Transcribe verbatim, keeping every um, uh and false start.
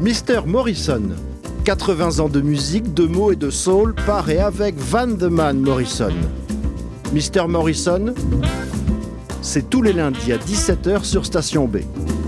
Mister Morrison, quatre-vingts ans de musique, de mots et de soul par et avec Van the Man Morrison. Mister Morrison, c'est tous les lundis à dix-sept heures sur Station B.